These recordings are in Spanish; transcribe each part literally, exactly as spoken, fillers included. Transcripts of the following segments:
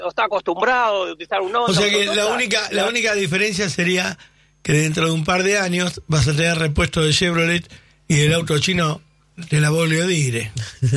está acostumbrado de utilizar un Honda. O sea que la única, la única diferencia sería que dentro de un par de años vas a tener repuesto de Chevrolet y el auto chino de la Boglio Dire.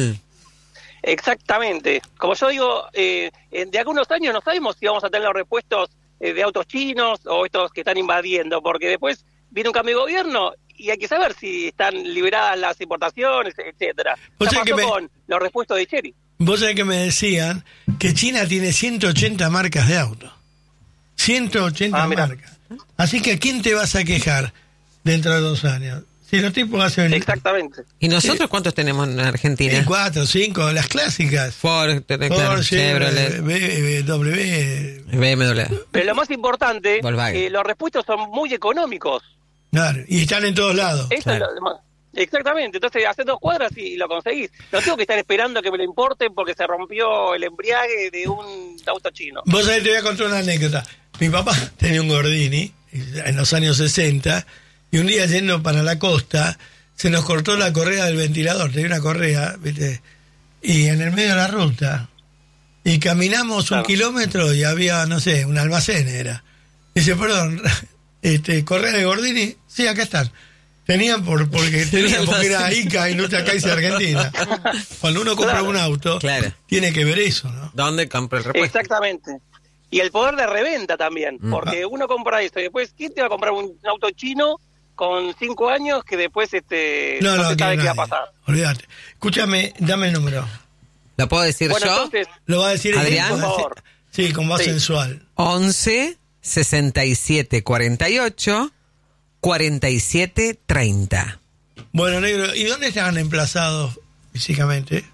Exactamente. Como yo digo, eh, de algunos años no sabemos si vamos a tener los repuestos eh, de autos chinos o estos que están invadiendo, porque después viene un cambio de gobierno y hay que saber si están liberadas las importaciones, etcétera. ¿Qué pasó me... con los repuestos de Chery? Vos sabés que me decían que China tiene ciento ochenta marcas de auto. ciento ochenta ah, marcas. Así que ¿a quién te vas a quejar dentro de dos años? Si los tipos hacen... Exactamente. ¿Y nosotros cuántos tenemos en Argentina? Eh, cuatro, cinco, las clásicas. Ford, claro, Chevrolet, B M W. B M W. Pero lo más importante, eh, los repuestos son muy económicos. Claro, y están en todos lados. Eso claro. es lo, exactamente, entonces haces dos cuadras y lo conseguís. No tengo que estar esperando que me lo importen porque se rompió el embriague de un auto chino. Vos sabés, te voy a contar una anécdota. Mi papá tenía un Gordini en los años sesenta y un día yendo para la costa se nos cortó la correa del ventilador, tenía una correa, ¿viste? Y en el medio de la ruta y caminamos claro. un kilómetro y había, no sé, un almacén era. Dice, perdón, este, correa de Gordini, sí, acá están. Tenían por porque tenían porque era Ica, Industria Kaiser Argentina. Cuando uno compra claro. un auto, claro. tiene que ver eso, ¿no? ¿Dónde compra el repuesto? Exactamente. Y el poder de reventa también, mm. porque uno compra esto y después, ¿quién te va a comprar un auto chino con cinco años que después este no, no, no se sabe qué va a pasar? Olvídate. Escúchame, dame el número. ¿Lo puedo decir bueno, yo? Entonces, ¿lo va a decir Adrián? Por favor. Sí, con voz sí. sensual. once, sesenta y siete, cuarenta y ocho, cuarenta y siete, treinta. Bueno, negro, ¿y dónde estaban emplazados físicamente?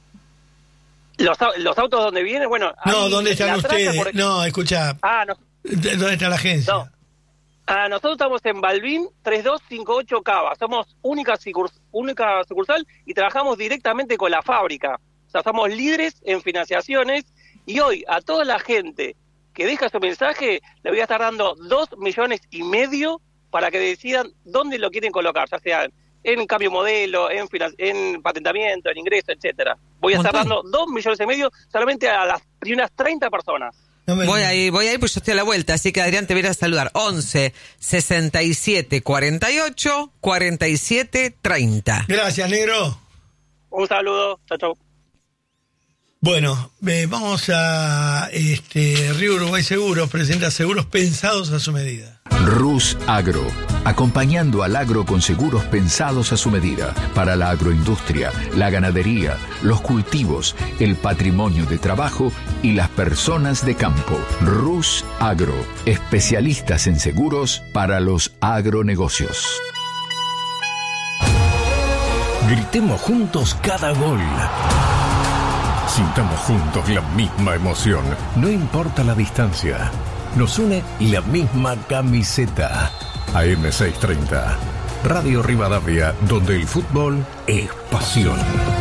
Los, los autos donde vienen, bueno... No, ¿dónde están ustedes? Por... No, escucha. Ah, no. ¿Dónde está la agencia? No. Ah, nosotros estamos en Balbín tres dos cinco ocho Cava. Somos única, sucurs- única sucursal y trabajamos directamente con la fábrica. O sea, somos líderes en financiaciones y hoy a toda la gente que deja su mensaje le voy a estar dando dos millones y medio para que decidan dónde lo quieren colocar, ya sea en cambio modelo, en, finan- en patentamiento, en ingreso, etcétera. Voy a estar dando dos millones y medio solamente a las primeras treinta personas. No me... Voy ahí, voy ahí, pues yo estoy a la vuelta, así que Adrián te voy a saludar. once, sesenta y siete, cuarenta y ocho, cuarenta y siete, treinta. Gracias, negro. Un saludo, chau, chau. Bueno, eh, vamos a este Río Uruguay Seguros, presenta seguros pensados a su medida. Rus Agro, acompañando al agro con seguros pensados a su medida, para la agroindustria, la ganadería, los cultivos, el patrimonio de trabajo y las personas de campo. Rus Agro, especialistas en seguros para los agronegocios. Gritemos juntos cada gol. Sintamos juntos la misma emoción, no importa la distancia. Nos une la misma camiseta. A eme seiscientos treinta, Radio Rivadavia, donde el fútbol es pasión.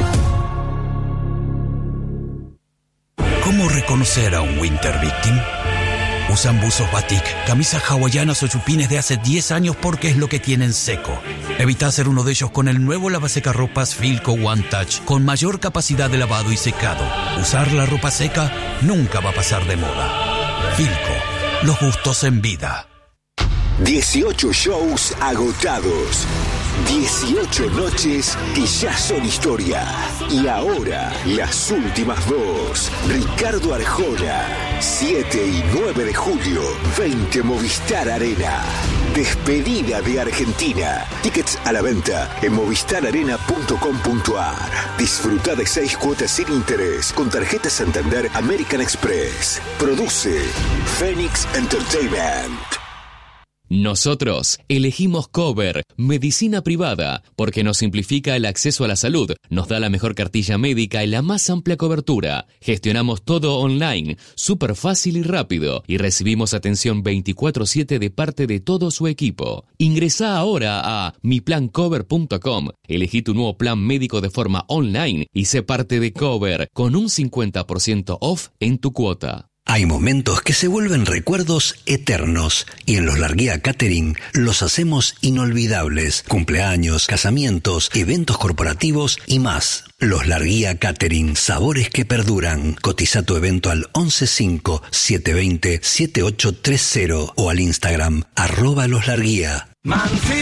¿Cómo reconocer a un winter victim? Usan buzos batik, camisas hawaianas o chupines de hace diez años porque es lo que tienen seco. Evita ser uno de ellos con el nuevo lavasecarropas Filco One Touch con mayor capacidad de lavado y secado. Usar la ropa seca nunca va a pasar de moda. Filco, los gustos en vida. dieciocho shows agotados. dieciocho noches que ya son historia. Y ahora, las últimas dos. Ricardo Arjona, siete y nueve de julio, veinte Movistar Arena. Despedida de Argentina. Tickets a la venta en movistar arena punto com punto a r. Disfruta de seis cuotas sin interés con tarjeta Santander American Express. Produce Phoenix Entertainment. Nosotros elegimos Cover, medicina privada, porque nos simplifica el acceso a la salud, nos da la mejor cartilla médica y la más amplia cobertura. Gestionamos todo online, súper fácil y rápido, y recibimos atención veinticuatro siete de parte de todo su equipo. Ingresá ahora a mi plan cover punto com, elegí tu nuevo plan médico de forma online y sé parte de Cover con un cincuenta por ciento off en tu cuota. Hay momentos que se vuelven recuerdos eternos y en Los Larguía Catering los hacemos inolvidables. Cumpleaños, casamientos, eventos corporativos y más. Los Larguía Catering, sabores que perduran. Cotiza tu evento al once cinco, siete dos cero, siete ocho tres cero o al Instagram arroba Los Larguía.